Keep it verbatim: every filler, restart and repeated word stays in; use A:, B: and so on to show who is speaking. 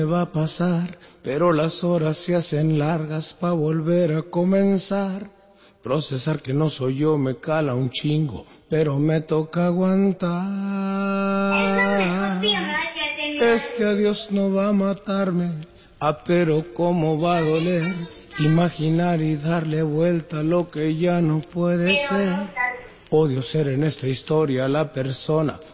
A: va a pasar, pero las horas se hacen largas pa' volver a comenzar. Procesar que no soy yo me cala un chingo, pero me toca aguantar. Este adiós no va a matarme, ah, pero cómo va a doler. Imaginar y darle vuelta a lo que ya no puede ser. Odio ser en esta historia la persona